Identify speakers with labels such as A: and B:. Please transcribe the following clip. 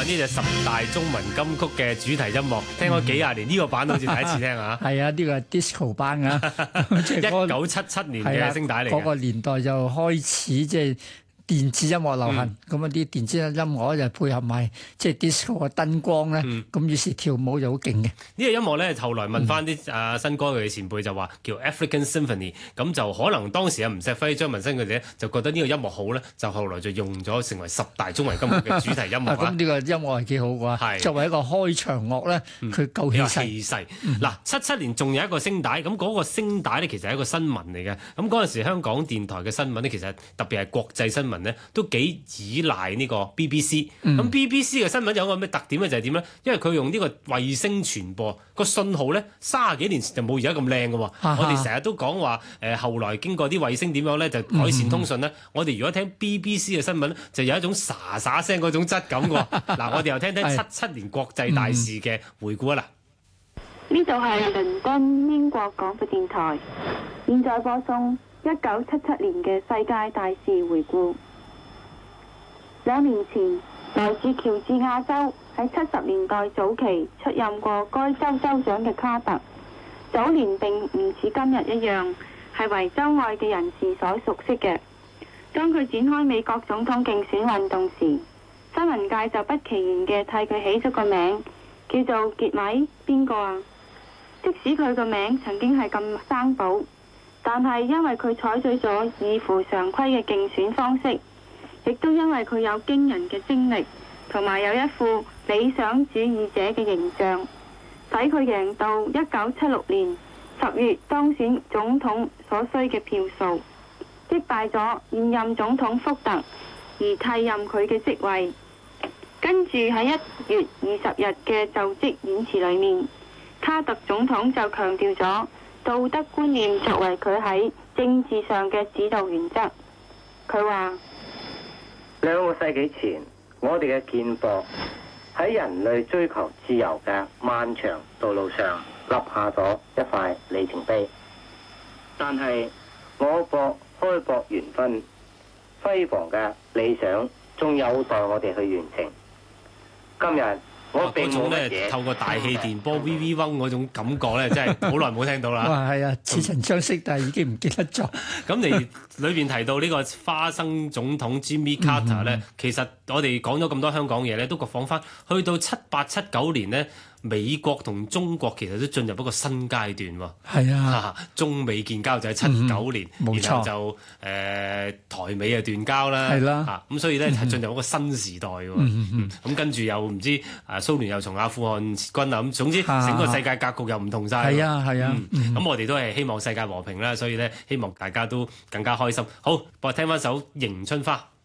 A: 呢隻十大中文金曲嘅主題音樂，聽咗幾廿年，呢個版好似第一次聽啊！
B: 係啊，呢個係 disco 版啊，即係
A: 1977年嘅聲帶嚟嘅。
B: 嗰個年代就開始即係電子音樂流行，咁啊啲電子音樂就配合埋即係 disco 嘅燈光咧，咁於是跳舞就好勁嘅。
A: 呢個音樂咧，後來問翻啲新歌嘅前輩就話叫 African Symphony，咁就可能當時吳錫輝、張文新佢哋咧就覺得呢個音樂好咧，就後來就用咗成為十大中文金曲嘅主題音樂。
B: 咁呢個音樂係幾好㗎，作為一個開場樂咧，佢夠氣勢。嗱，77年仲有一個聲帶，咁嗰個聲帶咧其實係一個新聞嚟嘅。咁嗰陣時香港電台嘅新聞咧，其實特別係國際新聞咧，都幾依賴呢個 BBC。咁 BBC 嘅新聞有個咩特點咧？就係點咧？因為佢用呢個衛星傳播，個信號咧30幾年前就冇而家咁靚嘅喎。我哋成日都講話後來經過啲衛星點樣咧就改善通訊咧。我哋如果聽 BBC 嘅新聞咧，就有一種沙沙聲嗰種質感嘅喎。嗱，我哋又聽聽77年國際大事嘅回顧啊！嗱，
C: 呢度係倫敦英國廣播電台，現在播送1977年嘅世界大事回顧。2年前，來自喬治亞州喺70年代早期出任過該州州長嘅卡特，早年並唔似今日一樣係為州外嘅人士所熟悉嘅。當佢展開美國總統競選運動時，新聞界就不其然嘅替佢起咗個名，叫做傑米邊個啊？即使佢個名曾經係咁生保，但係因為佢採取咗異乎常規嘅競選方式，亦都因為佢有驚人嘅精力，同埋有一副理想主義者嘅形象，使佢贏到1976年10月當選總統所需嘅票數，擊敗咗現任總統福特，而替任佢嘅職位。跟住喺1月20日嘅就職演辭裏面，卡特總統就強調咗道德觀念作為佢喺政治上嘅指導原則。佢話
D: 2個世紀前，我哋嘅建國喺人類追求自由嘅漫長道路上立下咗一塊里程碑。但係我國開國元勳輝煌嘅理想仲有待我哋去完成。今日我並冇乜嘢
A: 透過大氣電波 VV 嗡嗰種感覺咧，真係好耐冇聽到啦。
B: 哇，係啊，似曾相識，但係已經唔記得咗。
A: 咁你裏邊提到呢個花生總統 Jimmy Carter 咧，其實我哋講咗咁多香港嘢咧，都講翻去到78、79年咧，美國同中國其實都進入一個新階段喎。
B: 係啊，
A: 中美建交就係79年，
B: 冇錯，
A: 然後就台美啊斷交啦。
B: 係啦，
A: 咁所以咧係進入一個新時代喎。咁跟住又唔知蘇聯又從阿富汗撤軍啊，咁總之整個世界格局又唔同晒。
B: 係啊，係啊。
A: 咁我哋都係希望世界和平啦，所以咧希望大家都更加開心。好，我聽翻首《迎春花》。